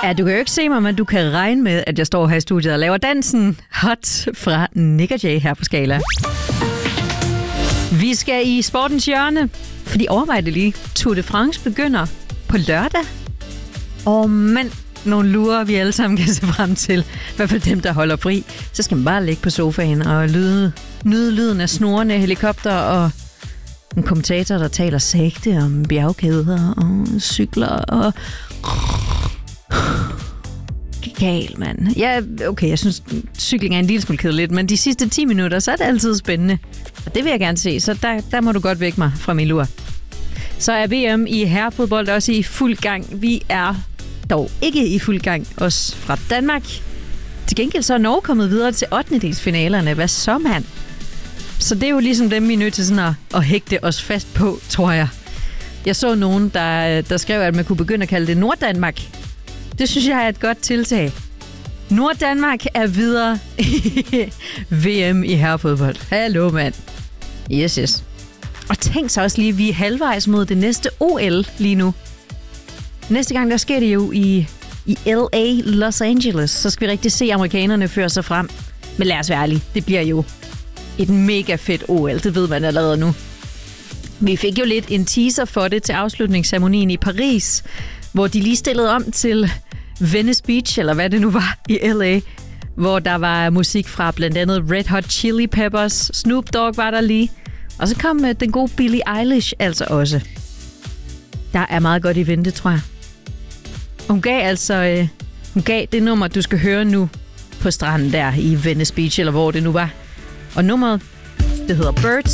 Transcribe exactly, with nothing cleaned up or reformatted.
Ja, du kan jo ikke se mig, men du kan regne med, at jeg står her i studiet og laver dansen Hot fra Nick og Jay her på Skala. Vi skal i sportens hjørne, fordi overvej det lige. Tour de France begynder på lørdag. Og mand, nogle lurer, vi alle sammen kan se frem til. I hvert fald dem, der holder fri. Så skal man bare ligge på sofaen og lyde, nyde lyden af snorende helikopter og en kommentator, der taler sagte om bjergkæder og cykler og... Gal, mand. Ja, okay, jeg synes, cykling er en lille smule kedeligt, men de sidste ti minutter, så er det altid spændende. Og det vil jeg gerne se, så der, der må du godt vække mig fra min lur. Så er V M i herrefodbold også i fuld gang. Vi er dog ikke i fuld gang, også fra Danmark. Til gengæld så er Norge kommet videre til ottendedelsfinalerne. Hvad så, mand? Så det er jo ligesom dem, vi er nødt til sådan at, at hægte os fast på, tror jeg. Jeg så nogen, der, der skrev, at man kunne begynde at kalde det Norddanmark. Det synes jeg er et godt tiltag. Norddanmark er videre i V M i herrefodbold. Hallo, mand. Yes, yes. Og tænk så også lige, at vi er halvvejs mod det næste O L lige nu. Næste gang, der sker det jo i, i L A, Los Angeles. Så skal vi rigtig se amerikanerne føre sig frem. Men lad os være ærlige, det bliver jo et mega fedt O L. Det ved man allerede nu. Vi fik jo lidt en teaser for det til afslutningsceremonien i Paris, hvor de lige stillede om til Venice Beach, eller hvad det nu var, i L A, hvor der var musik fra blandt andet Red Hot Chili Peppers, Snoop Dogg var der lige, og så kom den gode Billie Eilish altså også. Der er meget godt i vente, tror jeg. Hun gav altså øh, hun gav det nummer, du skal høre nu på stranden der i Venice Beach, eller hvor det nu var. Og nummeret, det hedder Birds.